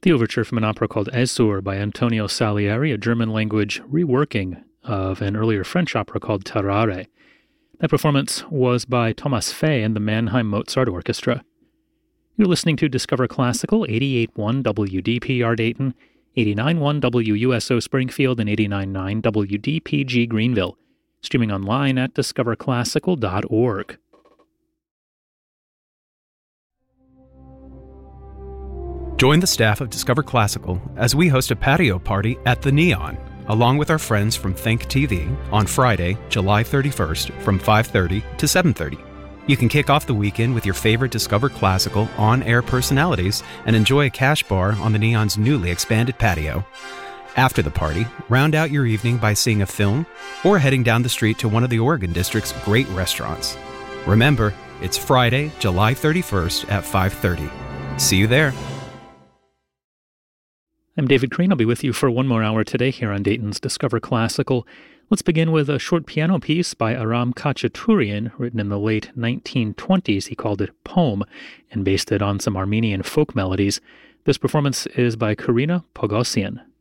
The overture from an opera called Ezur by Antonio Salieri, a German-language reworking of an earlier French opera called Tarare. That performance was by Thomas Fay and the Mannheim Mozart Orchestra. You're listening to Discover Classical, 88.1 WDPR Dayton, 89.1 WUSO Springfield, and 89.9 WDPG Greenville. Streaming online at discoverclassical.org. Join the staff of Discover Classical as we host a patio party at the Neon, along with our friends from Think TV on Friday, July 31st from 5:30 to 7:30. You can kick off the weekend with your favorite Discover Classical on-air personalities and enjoy a cash bar on the Neon's newly expanded patio. After the party, round out your evening by seeing a film or heading down the street to one of the Oregon District's great restaurants. Remember, it's Friday, July 31st at 5:30. See you there. I'm David Crane. I'll be with you for one more hour today here on Dayton's Discover Classical. Let's begin with a short piano piece by Aram Khachaturian, written in the late 1920s. He called it Poem and based it on some Armenian folk melodies. This performance is by Karina Pogosyan.